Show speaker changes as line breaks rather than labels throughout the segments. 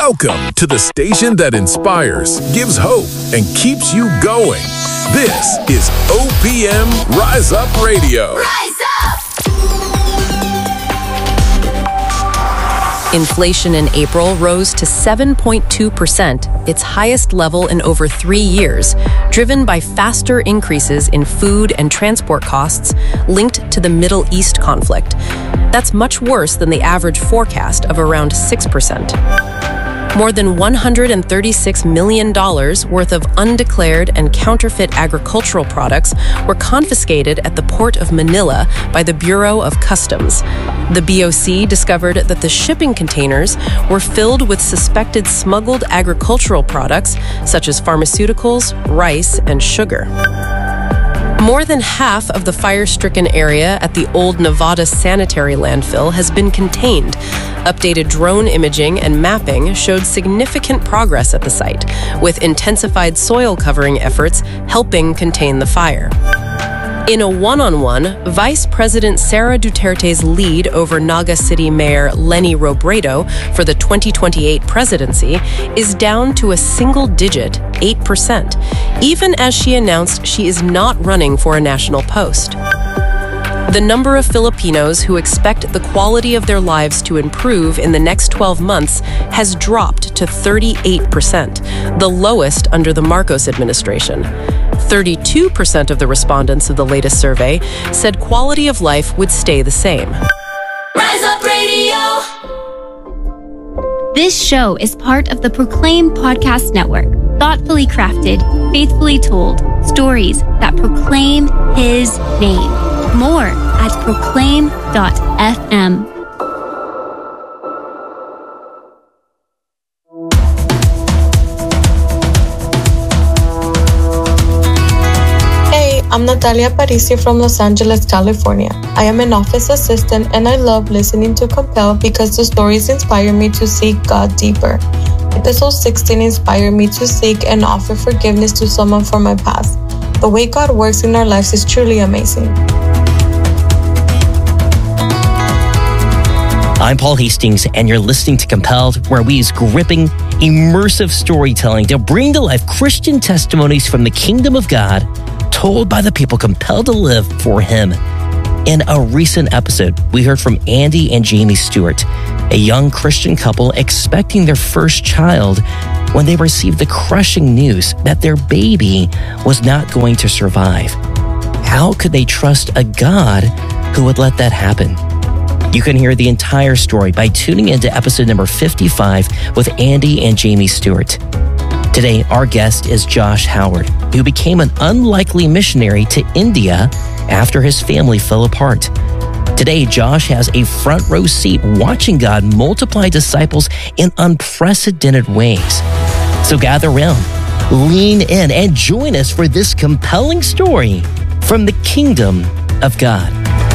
Welcome to the station that inspires, gives hope, and keeps you going. This is OPM Rise Up Radio.
Rise up!
Inflation in April rose to 7.2%, its highest level in over 3 years, driven by faster increases in food and transport costs linked to the Middle East conflict. That's much worse than the average forecast of around 6%. More than $136 million worth of undeclared and counterfeit agricultural products were confiscated at the port of Manila by the Bureau of Customs. The BOC discovered that the shipping containers were filled with suspected smuggled agricultural products such as pharmaceuticals, rice, and sugar. More than half of the fire-stricken area at the old Nevada sanitary landfill has been contained. Updated drone imaging and mapping showed significant progress at the site, with intensified soil covering efforts helping contain the fire. In a one-on-one, Vice President Sara Duterte's lead over Naga City Mayor Leni Robredo for the 2028 presidency is down to a single-digit 8%, even as she announced she is not running for a national post. The number of Filipinos who expect the quality of their lives to improve in the next 12 months has dropped to 38%, the lowest under the Marcos administration. 32% of the respondents of the latest survey said quality of life would stay the same.
Rise Up Radio!
This show is part of the Proclaim Podcast Network. Thoughtfully crafted, faithfully told, stories that proclaim His name. More at proclaim.fm.
I'm Natalia Parisi from Los Angeles, California. I am an office assistant and I love listening to Compel because the stories inspire me to seek God deeper. Episode 16 inspired me to seek and offer forgiveness to someone for my past. The way God works in our lives is truly amazing.
I'm Paul Hastings, and you're listening to Compelled, where we use gripping, immersive storytelling to bring to life Christian testimonies from the kingdom of God, told by the people compelled to live for Him. In a recent episode, we heard from Andy and Jamie Stewart, a young Christian couple expecting their first child when they received the crushing news that their baby was not going to survive. How could they trust a God who would let that happen? You can hear the entire story by tuning into episode number 55 with Andy and Jamie Stewart. Today, our guest is Josh Howard, who became an unlikely missionary to India after his family fell apart. Today, Josh has a front row seat watching God multiply disciples in unprecedented ways. So gather around, lean in, and join us for this compelling story from the kingdom of God.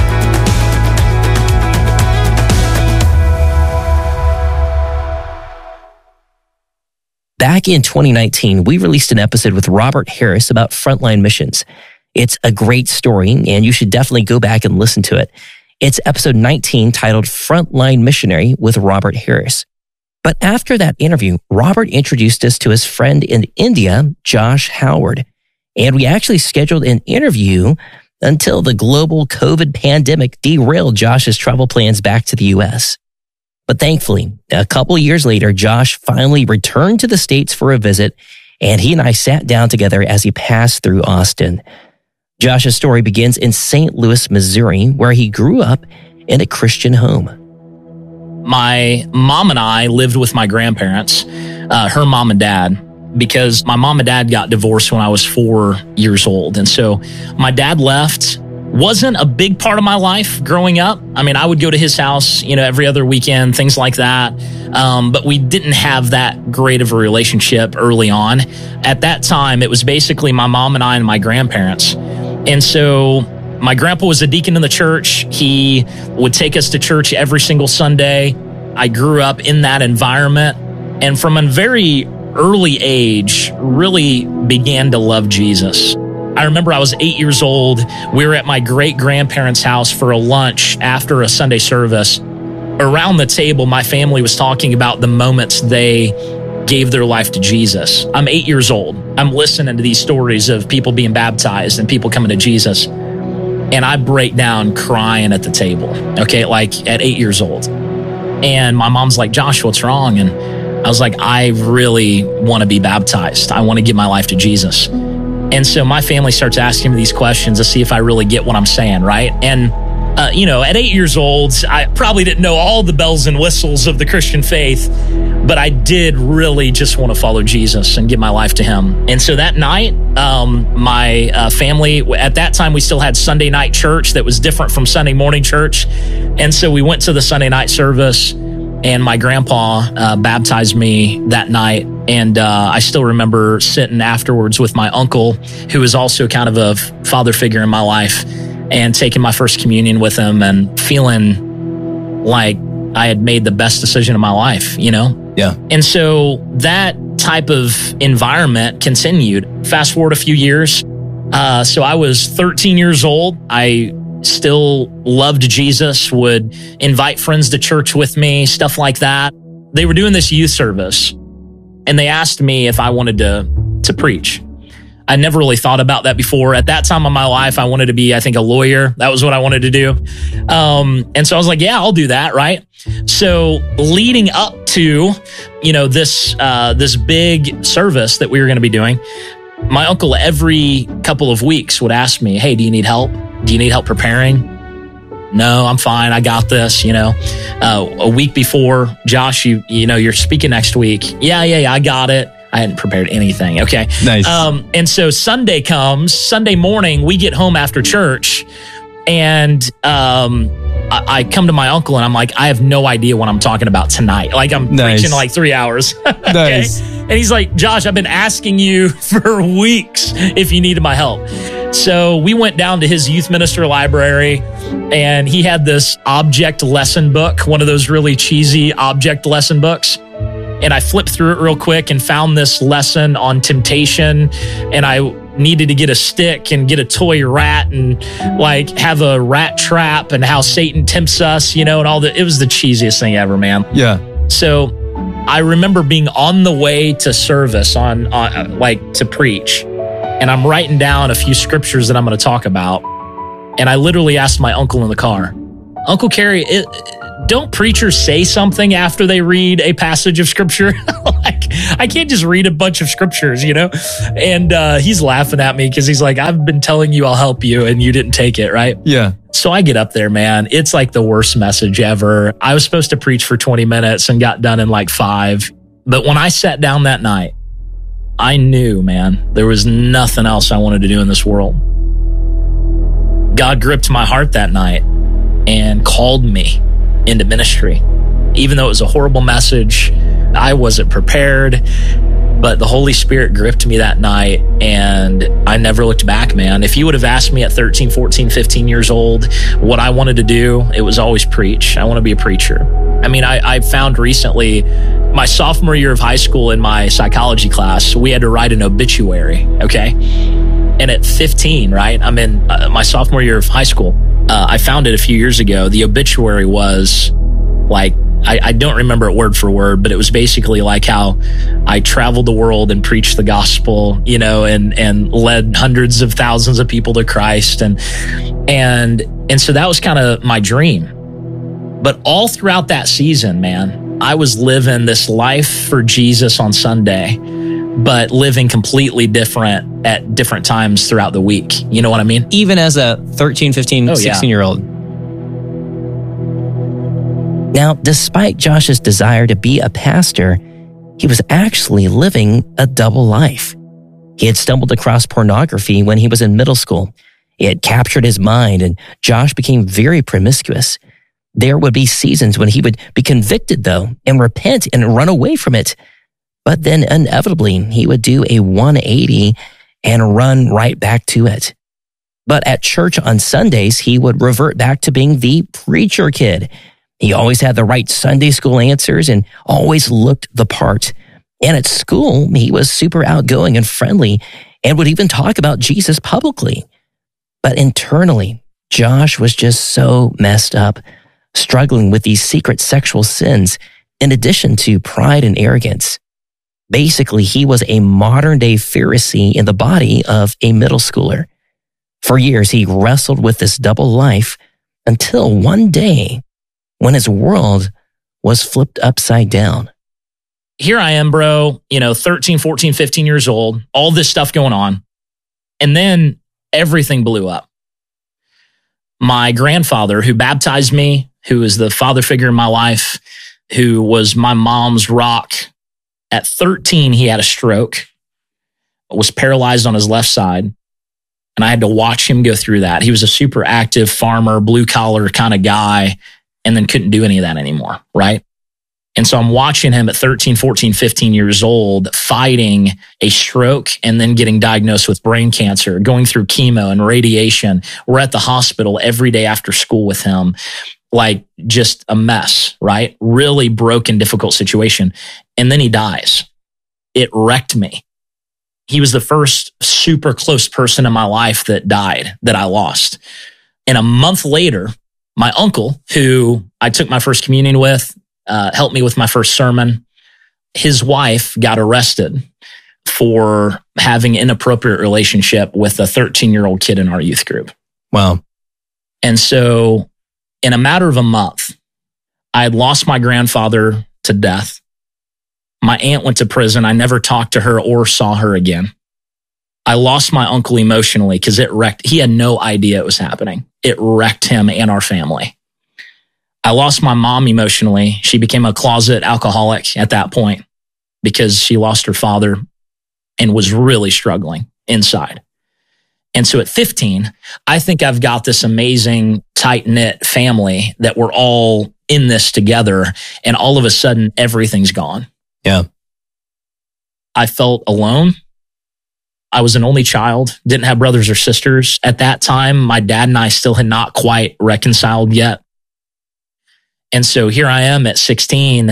Back in 2019, we released an episode with Robert Harris about frontline missions. It's a great story, and you should definitely go back and listen to it. It's episode 19 titled Frontline Missionary with Robert Harris. But after that interview, Robert introduced us to his friend in India, Josh Howard. And we actually scheduled an interview until the global COVID pandemic derailed Josh's travel plans back to the U.S. But thankfully, a couple years later, Josh finally returned to the States for a visit, and he and I sat down together as he passed through Austin. Josh's story begins in St. Louis, Missouri, where he grew up in a Christian home.
My mom and I lived with my grandparents, her mom and dad, because my mom and dad got divorced when I was 4 years old. And so my dad left. Wasn't a big part of my life growing up. I mean, I would go to his house, every other weekend, things like that. But we didn't have that great of a relationship early on. At that time, it was basically my mom and I and my grandparents. And so my grandpa was a deacon in the church. He would take us to church every single Sunday. I grew up in that environment. And from a very early age, really began to love Jesus. I remember I was 8 years old. We were at my great-grandparents' house for a lunch after a Sunday service. around the table, my family was talking about the moments they gave their life to Jesus. I'm 8 years old. I'm listening to these stories of people being baptized and people coming to Jesus. And I break down crying at the table, okay, like at 8 years old. And my mom's like, Josh, what's wrong? And I was like, I really want to be baptized. I want to give my life to Jesus. And so my family starts asking me these questions to see if I really get what I'm saying, right? And at 8 years old, I probably didn't know all the bells and whistles of the Christian faith, but I did really just want to follow Jesus and give my life to him. And so that night, my family, at that time, we still had Sunday night church that was different from Sunday morning church. And so we went to the Sunday night service, and my grandpa baptized me that night. And I still remember sitting afterwards with my uncle, who was also kind of a father figure in my life, and taking my first communion with him and feeling like I had made the best decision of my life,
Yeah.
And so that type of environment continued. Fast forward a few years. So I was 13 years old. I still loved Jesus, would invite friends to church with me, stuff like that. They were doing this youth service, and they asked me if I wanted to preach. I never really thought about that before. At that time of my life, I wanted to be, I think, a lawyer. That was what I wanted to do. And so I was like, yeah, I'll do that, right? So leading up to, this big service that we were going to be doing, my uncle every couple of weeks would ask me, hey, do you need help? Do you need help preparing? No, I'm fine. I got this, A week before, Josh, you're speaking next week. Yeah, I got it. I hadn't prepared anything. Okay.
Nice.
And so Sunday comes, Sunday morning, we get home after church, and I come to my uncle and I'm like, I have no idea what I'm talking about tonight. Like I'm preaching like 3 hours. Okay?
Nice.
And he's like, Josh, I've been asking you for weeks if you needed my help. So we went down to his youth minister library, and he had this object lesson book, one of those really cheesy object lesson books. And I flipped through it real quick and found this lesson on temptation. And I needed to get a stick and get a toy rat and like have a rat trap and how Satan tempts us, and all that. It was the cheesiest thing ever, man.
Yeah.
So I remember being on the way to service to preach. And I'm writing down a few scriptures that I'm going to talk about. And I literally asked my uncle in the car, Uncle Kerry, don't preachers say something after they read a passage of scripture? I can't just read a bunch of scriptures, And he's laughing at me because he's like, I've been telling you I'll help you and you didn't take it, right?
Yeah.
So I get up there, man. It's like the worst message ever. I was supposed to preach for 20 minutes and got done in like 5. But when I sat down that night, I knew, man, there was nothing else I wanted to do in this world. God gripped my heart that night and called me into ministry. Even though it was a horrible message, I wasn't prepared, but the Holy Spirit gripped me that night, and I never looked back, man. If you would have asked me at 13, 14, 15 years old what I wanted to do, it was always preach. I want to be a preacher. I mean, I found recently, my sophomore year of high school in my psychology class, we had to write an obituary, okay? And at 15, right, I'm in my sophomore year of high school, I found it a few years ago. The obituary was like, I don't remember it word for word, but it was basically like how I traveled the world and preached the gospel, and led hundreds of thousands of people to Christ. And so that was kind of my dream. But all throughout that season, man, I was living this life for Jesus on Sunday, but living completely different at different times throughout the week. You know what I mean?
Even as a 13, 15, 16-year-old. Now, despite Josh's desire to be a pastor, he was actually living a double life. He had stumbled across pornography when he was in middle school. It had captured his mind, and Josh became very promiscuous. There would be seasons when he would be convicted, though, and repent and run away from it. But then inevitably, he would do a 180 and run right back to it. But at church on Sundays, he would revert back to being the preacher kid. He always had the right Sunday school answers and always looked the part. And at school, he was super outgoing and friendly and would even talk about Jesus publicly. But internally, Josh was just so messed up, struggling with these secret sexual sins in addition to pride and arrogance. Basically, he was a modern-day Pharisee in the body of a middle schooler. For years, he wrestled with this double life until one day when his world was flipped upside down.
Here I am, bro, 13, 14, 15 years old, all this stuff going on. And then everything blew up. My grandfather, who baptized me, who is the father figure in my life, who was my mom's rock, at 13, he had a stroke, was paralyzed on his left side, and I had to watch him go through that. He was a super active farmer, blue-collar kind of guy, and then couldn't do any of that anymore, right? And so I'm watching him at 13, 14, 15 years old, fighting a stroke and then getting diagnosed with brain cancer, going through chemo and radiation. We're at the hospital every day after school with him. Like just a mess, right? Really broken, difficult situation. And then he dies. It wrecked me. He was the first super close person in my life that died, that I lost. And a month later, my uncle, who I took my first communion with, helped me with my first sermon, his wife got arrested for having an inappropriate relationship with a 13-year-old kid in our youth group.
Wow.
And so in a matter of a month, I had lost my grandfather to death. My aunt went to prison. I never talked to her or saw her again. I lost my uncle emotionally because he had no idea it was happening. It wrecked him and our family. I lost my mom emotionally. She became a closet alcoholic at that point because she lost her father and was really struggling inside. And so at 15, I think I've got this amazing tight-knit family that we're all in this together. And all of a sudden, everything's gone.
Yeah.
I felt alone. I was an only child, didn't have brothers or sisters. At that time, my dad and I still had not quite reconciled yet. And so here I am at 16.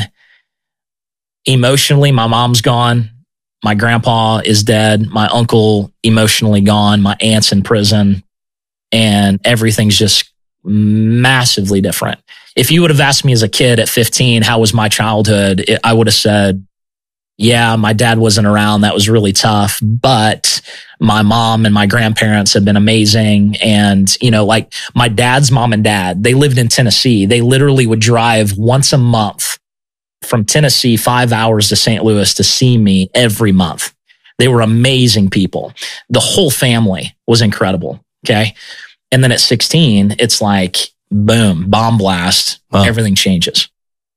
Emotionally, my mom's gone. My grandpa is dead. My uncle emotionally gone. My aunt's in prison. And everything's just massively different. If you would have asked me as a kid at 15, how was my childhood? I would have said, yeah, my dad wasn't around. That was really tough. But my mom and my grandparents have been amazing. And, like my dad's mom and dad, they lived in Tennessee. They literally would drive once a month from Tennessee, 5 hours to St. Louis to see me every month. They were amazing people. The whole family was incredible. Okay. And then at 16, it's like, boom, bomb blast. Wow. Everything changes.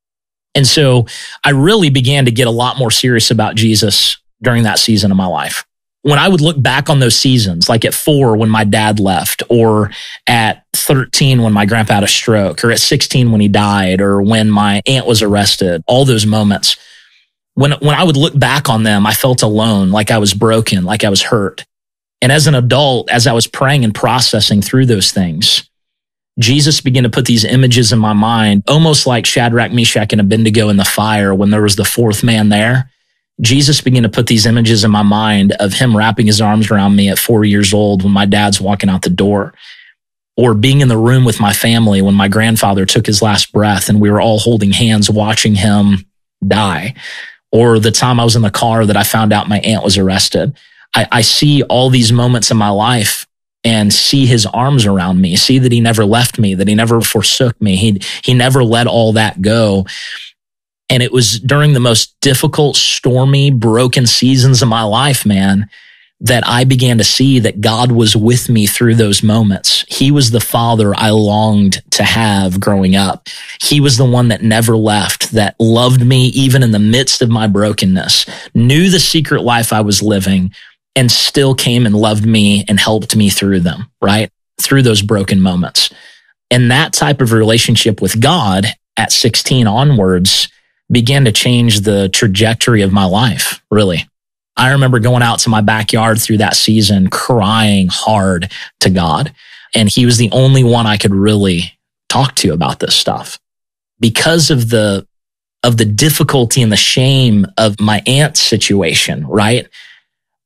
And so I really began to get a lot more serious about Jesus during that season of my life. When I would look back on those seasons, like at 4 when my dad left, or at 13 when my grandpa had a stroke, or at 16 when he died, or when my aunt was arrested, all those moments, when I would look back on them, I felt alone, like I was broken, like I was hurt. And as an adult, as I was praying and processing through those things, Jesus began to put these images in my mind, almost like Shadrach, Meshach, and Abednego in the fire when there was the fourth man there. Jesus began to put these images in my mind of him wrapping his arms around me at 4 years old when my dad's walking out the door, or being in the room with my family when my grandfather took his last breath and we were all holding hands watching him die, or the time I was in the car that I found out my aunt was arrested. I see all these moments in my life and see his arms around me, see that he never left me, that he never forsook me. He never let all that go. And it was during the most difficult, stormy, broken seasons of my life, man, that I began to see that God was with me through those moments. He was the father I longed to have growing up. He was the one that never left, that loved me even in the midst of my brokenness, knew the secret life I was living, and still came and loved me and helped me through them, right? Through those broken moments. And that type of relationship with God at 16 onwards began to change the trajectory of my life, really. I remember going out to my backyard through that season, crying hard to God. And he was the only one I could really talk to about this stuff. Because of the difficulty and the shame of my aunt's situation, right?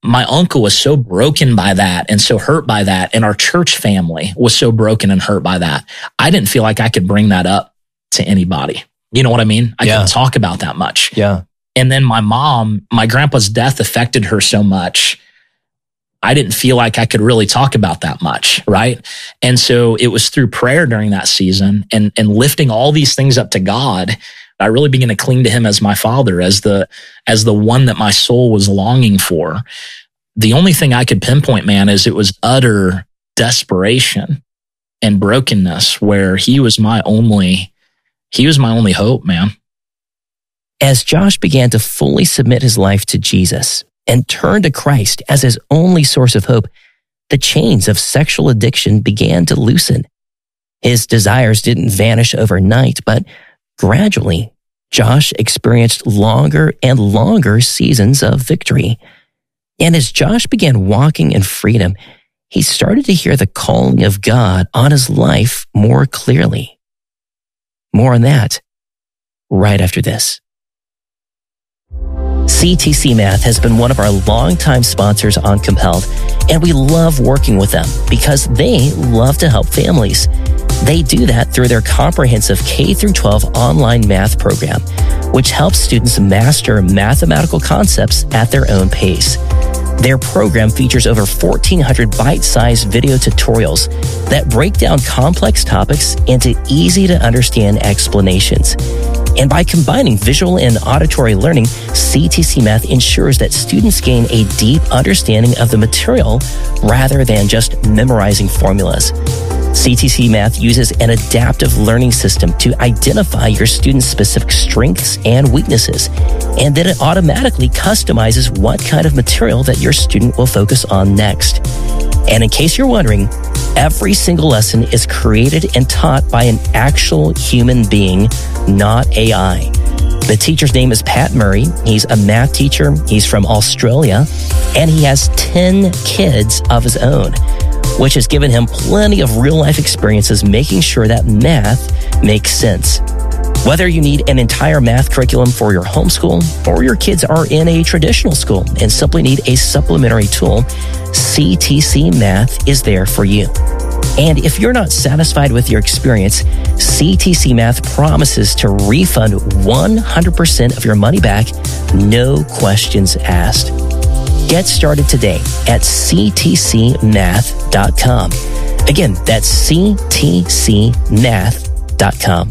my uncle was so broken by that and so hurt by that. And our church family was so broken and hurt by that. I didn't feel like I could bring that up to anybody. You know what I mean? I couldn't talk about that much.
Yeah.
And then my grandpa's death affected her so much. I didn't feel like I could really talk about that much. Right. And so it was through prayer during that season and lifting all these things up to God. I really began to cling to him as my father, as the one that my soul was longing for. The only thing I could pinpoint, man, is it was utter desperation and brokenness where he was my only hope, man.
As Josh began to fully submit his life to Jesus and turn to Christ as his only source of hope, the chains of sexual addiction began to loosen. His desires didn't vanish overnight, but gradually, Josh experienced longer and longer seasons of victory. And as Josh began walking in freedom, he started to hear the calling of God on his life more clearly. More on that right after this. CTC Math has been one of our longtime sponsors on Compelled, and we love working with them because they love to help families. They do that through their comprehensive K-12 online math program, which helps students master mathematical concepts at their own pace. Their program features over 1,400 bite-sized video tutorials that break down complex topics into easy-to-understand explanations. And by combining visual and auditory learning, CTC Math ensures that students gain a deep understanding of the material rather than just memorizing formulas. CTC Math uses an adaptive learning system to identify your students' specific strengths and weaknesses, and then it automatically customizes what kind of material that your student will focus on next. And in case you're wondering, every single lesson is created and taught by an actual human being, not AI. The teacher's name is Pat Murray. He's a math teacher. He's from Australia, and he has 10 kids of his own, which has given him plenty of real-life experiences making sure that math makes sense. Whether you need an entire math curriculum for your homeschool or your kids are in a traditional school and simply need a supplementary tool, CTC Math is there for you. And if you're not satisfied with your experience, CTC Math promises to refund 100% of your money back, no questions asked. Get started today at ctcmath.com. Again, that's ctcmath.com.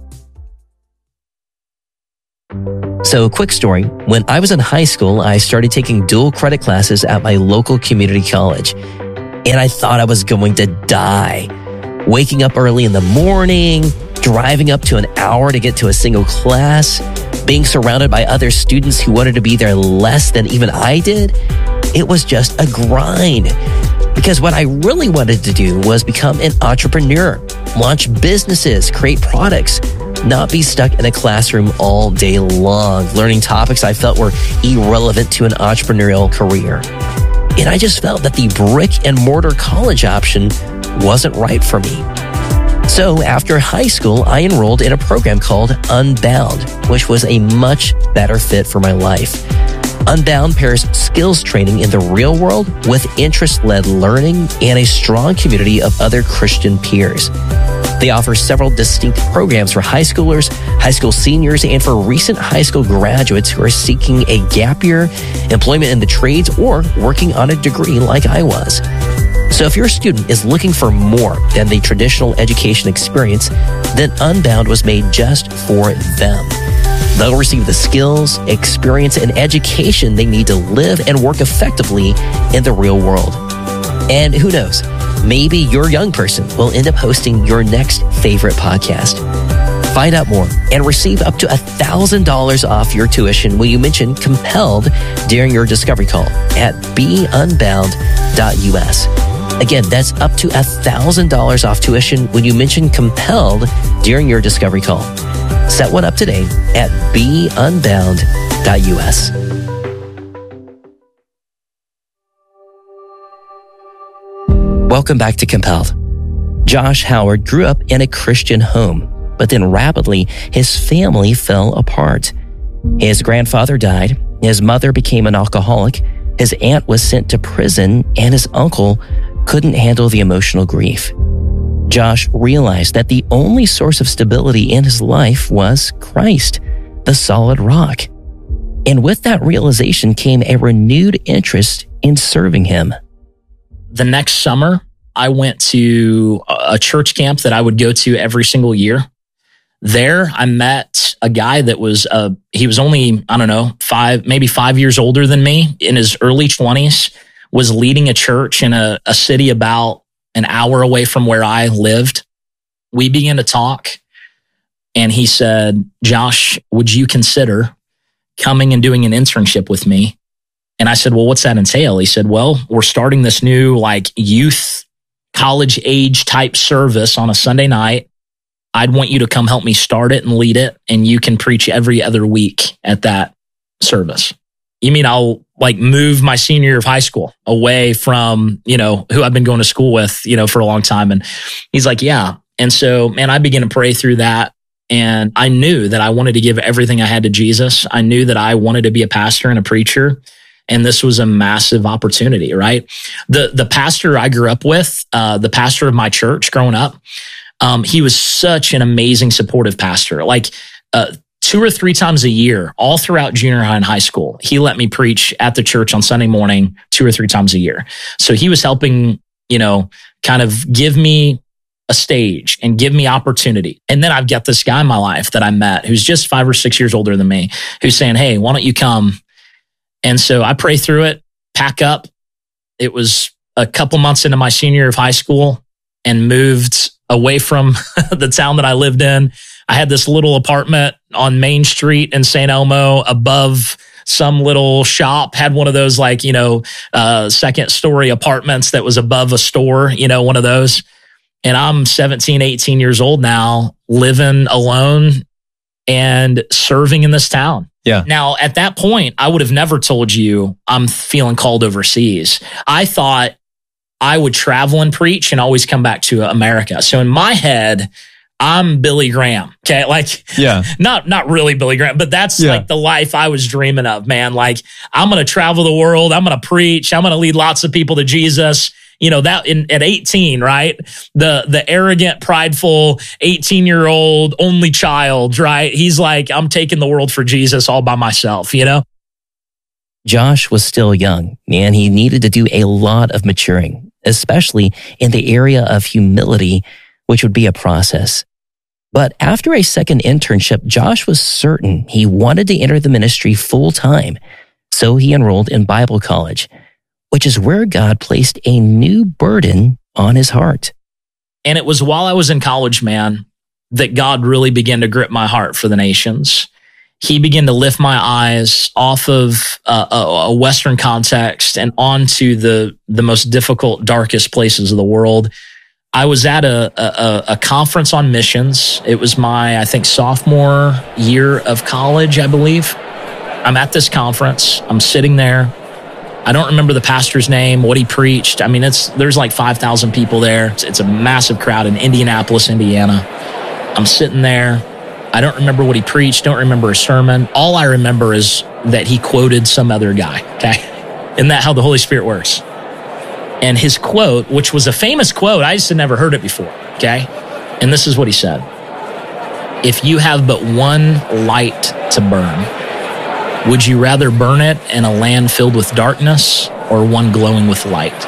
So, quick story. When I was in high school, I started taking dual credit classes at my local community college. And I thought I was going to die. Waking up early in the morning, driving up to an hour to get to a single class, being surrounded by other students who wanted to be there less than even I did. It was just a grind. Because what I really wanted to do was become an entrepreneur, launch businesses, create products, not be stuck in a classroom all day long, learning topics I felt were irrelevant to an entrepreneurial career. And I just felt that the brick and mortar college option wasn't right for me. So after high school, I enrolled in a program called Unbound, which was a much better fit for my life. Unbound pairs skills training in the real world with interest-led learning and a strong community of other Christian peers. They offer several distinct programs for high schoolers, high school seniors, and for recent high school graduates who are seeking a gap year, employment in the trades, or working on a degree like I was. So if your student is looking for more than the traditional education experience, then Unbound was made just for them. They'll receive the skills, experience, and education they need to live and work effectively in the real world. And who knows, maybe your young person will end up hosting your next favorite podcast. Find out more and receive up to $1,000 off your tuition when you mention Compelled during your discovery call at beunbound.us. Again, that's up to $1,000 off tuition when you mention Compelled during your discovery call. Set one up today at beunbound.us. Welcome back to Compelled. Josh Howard grew up in a Christian home, but then rapidly his family fell apart. His grandfather died, his mother became an alcoholic, His aunt was sent to prison, and his uncle couldn't handle the emotional grief. Josh realized that the only source of stability in his life was Christ, the solid rock. And with that realization came a renewed interest in serving him.
The next summer, I went to a church camp that I would go to every single year. There, I met a guy that was, he was only, 5 years older than me, in his early 20s, was leading a church in a city about an hour away from where I lived. We began to talk, and he said, "Josh, would you consider coming and doing an internship with me?" And I said, "Well, what's that entail?" He said, "Well, we're starting this new youth college age type service on a Sunday night. I'd want you to come help me start it and lead it, and you can preach every other week at that service." You mean I'll move my senior year of high school away from, who I've been going to school with, for a long time? And he's like, "Yeah." And so, man, I began to pray through that. And I knew that I wanted to give everything I had to Jesus. I knew that I wanted to be a pastor and a preacher. And this was a massive opportunity, right? The pastor I grew up with, the pastor of my church growing up, he was such an amazing, supportive pastor. 2 or 3 times a year, all throughout junior high and high school, he let me preach at the church on Sunday morning 2 or 3 times a year. So he was helping, kind of give me a stage and give me opportunity. And then I've got this guy in my life that I met who's just 5 or 6 years older than me, who's saying, "Hey, why don't you come?" And so I pray through it, pack up. It was a couple months into my senior year of high school, and moved away from the town that I lived in. I had this little apartment on Main Street in St. Elmo above some little shop, had one of those second story apartments that was above a store, one of those. And I'm 17, 18 years old now, living alone and serving in this town.
Yeah.
Now, at that point, I would have never told you I'm feeling called overseas. I thought I would travel and preach and always come back to America. So in my head, I'm Billy Graham. Okay. Not really Billy Graham, but that's the life I was dreaming of, man. I'm going to travel the world. I'm going to preach. I'm going to lead lots of people to Jesus. At 18, right? The arrogant, prideful 18-year-old only child, right? He's like, I'm taking the world for Jesus all by myself,
Josh was still young, and he needed to do a lot of maturing, especially in the area of humility, which would be a process. But after a second internship, Josh was certain he wanted to enter the ministry full time. So he enrolled in Bible college, which is where God placed a new burden on his heart.
And it was while I was in college, man, that God really began to grip my heart for the nations. He began to lift my eyes off of a Western context and onto the most difficult, darkest places of the world. I was at a conference on missions. It was my, I think, sophomore year of college, I believe. I'm at this conference. I'm sitting there. I don't remember the pastor's name, what he preached. I mean, there's 5,000 people there. It's a massive crowd in Indianapolis, Indiana. I'm sitting there. I don't remember what he preached. Don't remember a sermon. All I remember is that he quoted some other guy. Okay. Isn't that how the Holy Spirit works? And his quote, which was a famous quote, I just had never heard it before. Okay. And this is what he said. "If you have but one light to burn, would you rather burn it in a land filled with darkness or one glowing with light?"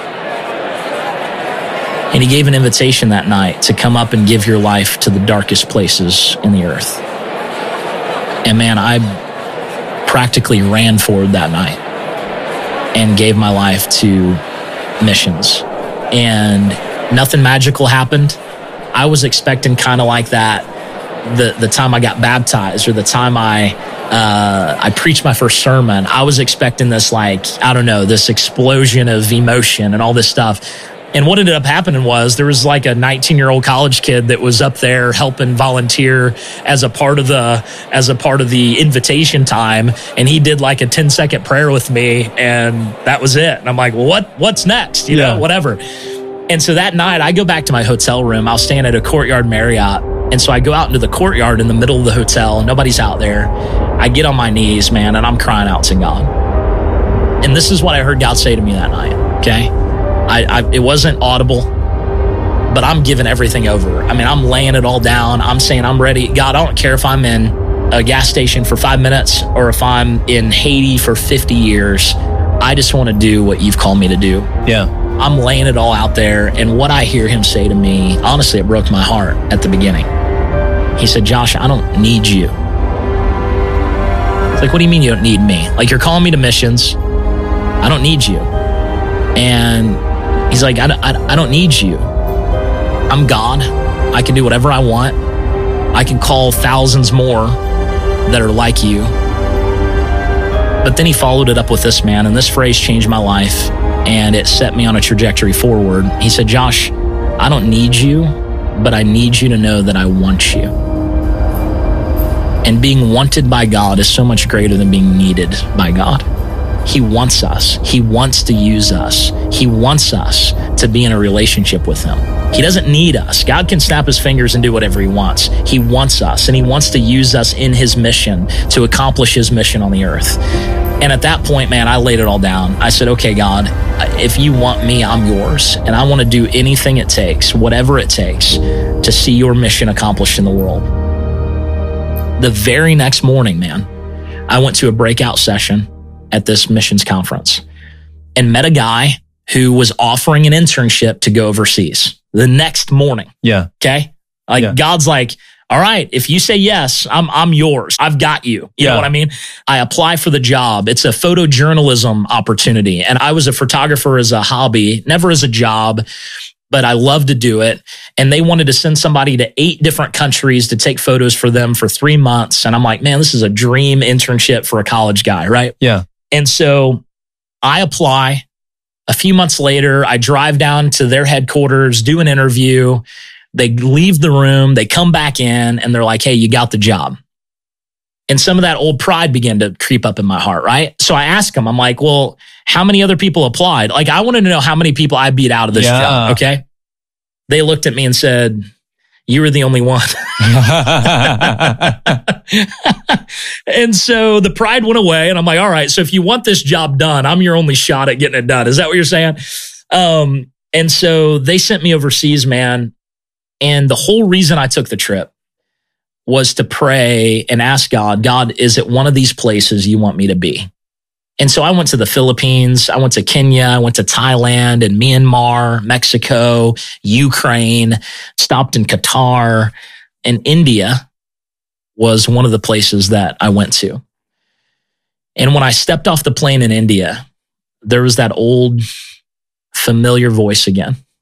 And he gave an invitation that night to come up and give your life to the darkest places in the earth. And man, I practically ran forward that night and gave my life to missions. And nothing magical happened. I was expecting kind of like that the time I got baptized or the time I preached my first sermon. I was expecting this this explosion of emotion and all this stuff. And what ended up happening was there was a 19-year-old college kid that was up there helping volunteer as a part of the invitation time. And he did a 10-second prayer with me, and that was it. And I'm like, well, what's next? Whatever. And so that night I go back to my hotel room. I was staying at a Courtyard Marriott. And so I go out into the courtyard in the middle of the hotel. Nobody's out there. I get on my knees, man, and I'm crying out to God. And this is what I heard God say to me that night, okay? It wasn't audible, but I'm giving everything over. I mean, I'm laying it all down. I'm saying I'm ready. God, I don't care if I'm in a gas station for 5 minutes or if I'm in Haiti for 50 years. I just want to do what you've called me to do.
Yeah.
I'm laying it all out there. And what I hear him say to me, honestly, it broke my heart at the beginning. He said, Josh, I don't need you. It's like, what do you mean you don't need me? Like, you're calling me to missions. I don't need you. And he's like, I don't need you. I'm God. I can do whatever I want. I can call thousands more that are like you. But then he followed it up with this, man, and this phrase changed my life, and it set me on a trajectory forward. He said, Josh, I don't need you, but I need you to know that I want you. And being wanted by God is so much greater than being needed by God. He wants us. He wants to use us. He wants us to be in a relationship with him. He doesn't need us. God can snap his fingers and do whatever he wants. He wants us, and he wants to use us in his mission to accomplish his mission on the earth. And at that point, man, I laid it all down. I said, okay, God, if you want me, I'm yours. And I want to do anything it takes, whatever it takes, to see your mission accomplished in the world. The very next morning, man, I went to a breakout session at this missions conference and met a guy who was offering an internship to go overseas the next morning.
Yeah.
Okay. Like God's like, all right, if you say yes, I'm yours. I've got you. You know what I mean? I apply for the job. It's a photojournalism opportunity. And I was a photographer as a hobby, never as a job, but I love to do it. And they wanted to send somebody to 8 different countries to take photos for them for 3 months. And I'm like, man, this is a dream internship for a college guy, right?
Yeah.
And so I apply. A few months later, I drive down to their headquarters, do an interview. They leave the room, they come back in, and they're like, hey, you got the job. And some of that old pride began to creep up in my heart, right? So I asked them, I'm like, well, how many other people applied? Like, I wanted to know how many people I beat out of this job, okay? They looked at me and said, you were the only one. And so the pride went away, and I'm like, all right, so if you want this job done, I'm your only shot at getting it done. Is that what you're saying? And so they sent me overseas, man. And the whole reason I took the trip was to pray and ask God, is it one of these places you want me to be? And so I went to the Philippines, I went to Kenya, I went to Thailand and Myanmar, Mexico, Ukraine, stopped in Qatar, and India was one of the places that I went to. And when I stepped off the plane in India, there was that old familiar voice again.